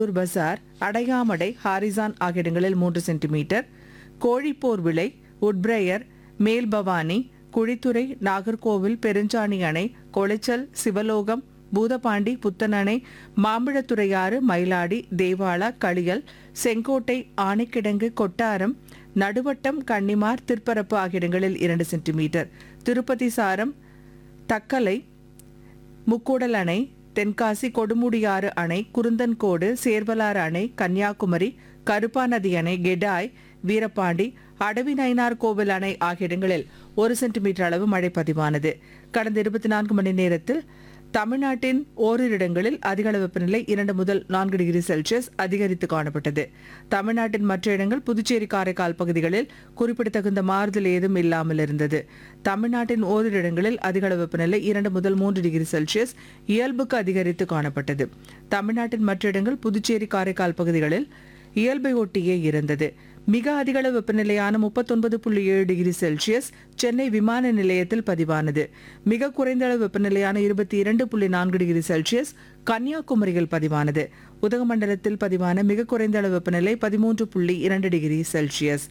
பசார், Adayamadai, horizon ஆகிய இடங்களில் 3 centimetre, Kozhipor விளை, உட்பிரையர், மேல்பவானி, குழித்துறை, நாகர்கோவில், பெருஞ்சாணி அணை, கொளைச்சல், சிவலோகம், பூதப்பாண்டி, புத்தன் அணை, மாம்பழத்துறையாறு, மயிலாடி, தேவாலா, களியல், செங்கோட்டை, ஆனைக்கிடங்கு, கொட்டாரம், நடுவட்டம், கன்னிமார், திருப்பரப்பு ஆகிய இடங்களில் 2 சென்டிமீட்டர், திருப்பதி சாரம், தக்கலை, முக்கூடல் அணை, தென்காசி, கொடுமுடியாறு அணை, குருந்தன்கோடு, சேர்வலாறு அணை, கன்னியாகுமரி, கருப்பாநதி அணை, கெடாய், வீரபாண்டி, அடவி நயினார் கோவில் அணை ஆகிய இடங்களில் 1 சென்டிமீட்டர் அளவு மழை பதிவானது. கடந்த 24 மணி நேரத்தில் தமிழ்நாட்டின் ஓரிரு இடங்களில் அதிகளவு வெப்பநிலை 2 முதல் 4 டிகிரி செல்சியஸ் அதிகரித்து காணப்பட்டது. தமிழ்நாட்டின் மற்ற இடங்கள், புதுச்சேரி, காரைக்கால் பகுதிகளில் குறிப்பிடத்தகுந்த மாறுதல் ஏதும் இல்லாமல் இருந்தது. தமிழ்நாட்டின் ஓரிரு இடங்களில் அதிகளவு வெப்பநிலை 2 முதல் 3 டிகிரி செல்சியஸ் இயல்புக்கு அதிகரித்து காணப்பட்டது. தமிழ்நாட்டின் மற்ற இடங்கள், புதுச்சேரி, காரைக்கால் பகுதிகளில் இயல்பை ஒட்டியே இருந்தது. மிக அதிகளவு வெப்பநிலையான 39.7 டிகிரி செல்சியஸ் சென்னை விமான நிலையத்தில் பதிவானது. மிக குறைந்த அளவு வெப்பநிலையான 22.4 டிகிரி செல்சியஸ் கன்னியாகுமரியில் பதிவானது. உதகமண்டலத்தில் பதிவான மிக குறைந்த அளவு வெப்பநிலை 13.2 டிகிரி செல்சியஸ்.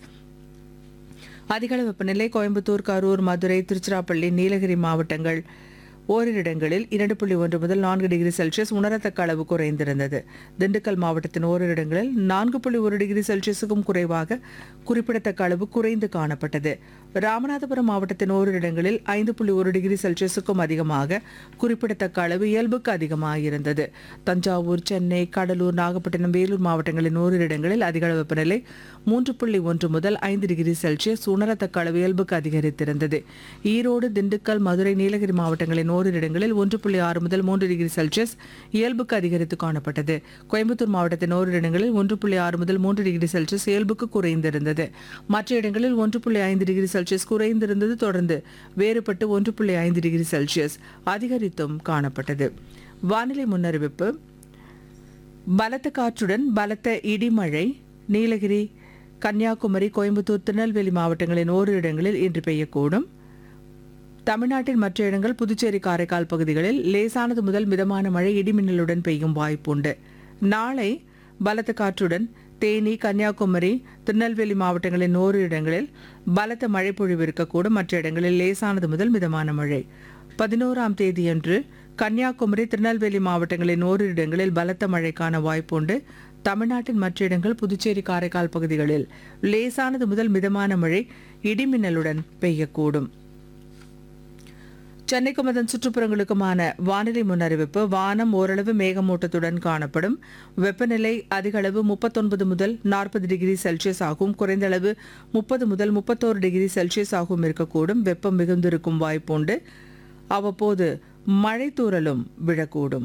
அதிகளவு வெப்பநிலை கோயம்புத்தூர், கரூர், மதுரை, திருச்சிராப்பள்ளி, நீலகிரி மாவட்டங்கள் ஓரிரு இடங்களில் 2.1 முதல் 4 டிகிரி செல்சியஸ் உணரத்தக்க அளவு குறைந்திருந்தது. திண்டுக்கல் மாவட்டத்தின் ஓரிரு இடங்களில் 4.1 டிகிரி செல்சியஸுக்கும் குறைவாக குறிப்பிடத்தக்க அளவு குறைந்து காணப்பட்டது. ராமநாதபுரம் மாவட்டத்தின் ஓரிரு இடங்களில் 5.1 டிகிரி செல்சியஸுக்கும் அதிகமாக குறிப்பிடத்தக்க அளவு இயல்புக்கு அதிகமாக இருந்தது. தஞ்சாவூர், சென்னை, கடலூர், நாகப்பட்டினம், வேலூர் மாவட்டங்களின் ஓரிரு இடங்களில் அதிகளவு வெப்பநிலை 3.1 முதல் 5 டிகிரி செல்சியஸ் உணரத்தக்க அளவு இயல்புக்கு அதிகரித்திருந்தது. ஈரோடு, திண்டுக்கல், மதுரை, நீலகிரி மாவட்டங்களின் ஓரிரு இடங்களில் 1.6 முதல் 3 டிகிரி செல்சியஸ் இயல்புக்கு அதிகரித்து காணப்பட்டது. கோயம்புத்தூர் மாவட்டத்தின் ஓரிரு இடங்களில் 1.6 முதல் 3 டிகிரி செல்சியஸ் இயல்புக்கு குறைந்திருந்தது. மற்ற இடங்களில் 1.5 டிகிரி செல்சியஸ் குறைந்திருந்தது. தொடர்ந்து வேறுபட்டு 1.5 டிகிரி செல்சியஸ் அதிகரித்தும் காணப்பட்டது. வானிலை முன்னறிவிப்பு. பலத்த காற்றுடன் பலத்த இடிமழை நீலகிரி, கன்னியாகுமரி, கோயம்புத்தூர், திருநெல்வேலி மாவட்டங்களின் ஓரிரு இடங்களில் இன்று பெய்யக்கூடும். தமிழ்நாட்டின் மற்ற இடங்கள், புதுச்சேரி, காரைக்கால் பகுதிகளில் லேசானது முதல் மிதமான மழை இடிமின்னலுடன் பெய்யும் வாய்ப்புண்டு. நாளை பலத்த காற்றுடன் தேனி, கன்னியாகுமரி, திருநெல்வேலி மாவட்டங்களின் ஓரிரு இடங்களில் பலத்த மழை பொழிவு இருக்கக்கூடும். மற்ற இடங்களில் லேசானது முதல் மிதமான மழை. 11ஆம் தேதியன்று கன்னியாகுமரி, திருநெல்வேலி மாவட்டங்களின் ஓரிரு இடங்களில் பலத்த மழைக்கான வாய்ப்புண்டு. தமிழ்நாட்டின் மற்ற இடங்கள், புதுச்சேரி, காரைக்கால் பகுதிகளில் லேசானது முதல் மிதமான மழை இடிமின்னலுடன் பெய்யக்கூடும். சென்னைக்கும் அதன் சுற்றுப்புறங்களுக்குமான வானிலை முன்னறிவிப்பு. வானம் ஓரளவு மேகமூட்டத்துடன் காணப்படும். வெப்பநிலை அதிக அளவு 39 முதல் 40 டிகிரி செல்சியஸ் ஆகும். குறைந்த அளவு 30 முதல் 31 டிகிரி செல்சியஸ் ஆகவும் இருக்கக்கூடும். வெப்பம் மிகுந்திருக்கும் வாய்ப்புண்டு. அவ்வப்போது மழை தூறலும் விழக்கூடும்.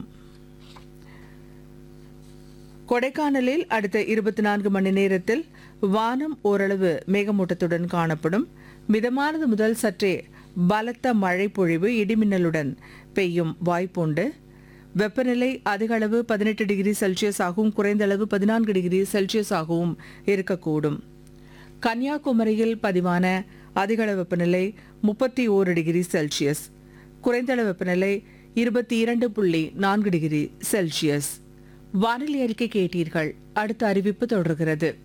கொடைக்கானலில் அடுத்த 24 மணி நேரத்தில் வானம் ஓரளவு மேகமூட்டத்துடன் காணப்படும். மிதமானது முதல் சற்றே பலத்த மழை பொழிவு இடிமின்னலுடன் பெய்யும் வாய்ப்புண்டு. வெப்பநிலை அதிக அளவு 18 டிகிரி செல்சியஸ் ஆகவும் குறைந்த அளவு 14 டிகிரி செல்சியஸ் ஆகவும் இருக்கக்கூடும். கன்னியாகுமரியில் பதிவான அதிக அளவு வெப்பநிலை 31 டிகிரி செல்சியஸ், குறைந்த அளவு வெப்பநிலை 22.4 டிகிரி செல்சியஸ். வானிலை அறிக்கை கேட்டீர்கள். அடுத்த அறிவிப்பு தொடர்கிறது.